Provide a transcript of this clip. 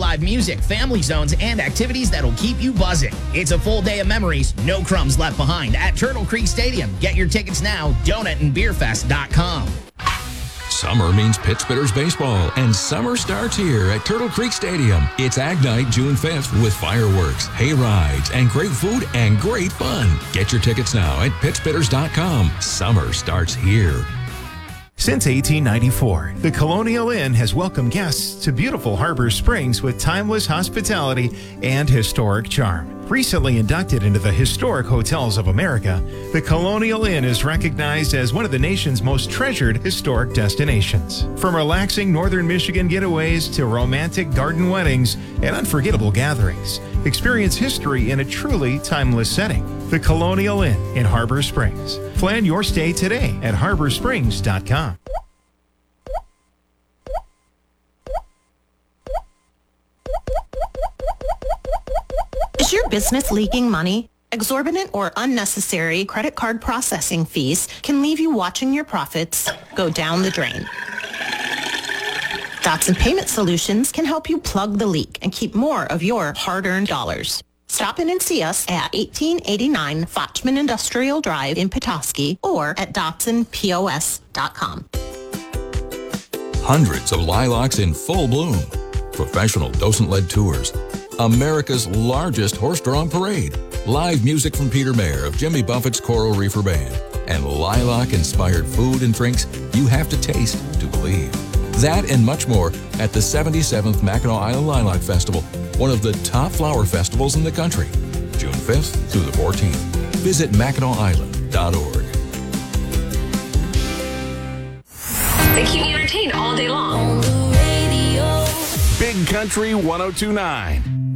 live music, family zones, and activities that'll keep you buzzing. It's a full day of memories, no crumbs left behind at Turtle Creek Stadium. Get your tickets now, donutandbeerfest.com. Summer means Pittsburgh's baseball, and summer starts here at Turtle Creek Stadium. It's Ag Night, June 5th, with fireworks, hay rides, and great food and great fun. Get your tickets now at pittsbitters.com. Summer starts here. Since 1894, the Colonial Inn has welcomed guests to beautiful Harbor Springs with timeless hospitality and historic charm. Recently inducted into the Historic Hotels of America, the Colonial Inn is recognized as one of the nation's most treasured historic destinations. From relaxing northern Michigan getaways to romantic garden weddings and unforgettable gatherings, experience history in a truly timeless setting. The Colonial Inn in Harbor Springs. Plan your stay today at harborsprings.com. Is your business leaking money? Exorbitant or unnecessary credit card processing fees can leave you watching your profits go down the drain. Dotson Payment Solutions can help you plug the leak and keep more of your hard-earned dollars. Stop in and see us at 1889 Fochman Industrial Drive in Petoskey or at DotsonPOS.com. Hundreds of lilacs in full bloom. Professional docent-led tours. America's largest horse-drawn parade. Live music from Peter Mayer of Jimmy Buffett's Coral Reefer Band. And lilac-inspired food and drinks you have to taste to believe. That and much more at the 77th Mackinac Island Lilac Festival, one of the top flower festivals in the country. June 5th through the 14th. Visit MackinacIsland.org. They keep you entertained all day long. Big Country 102.9.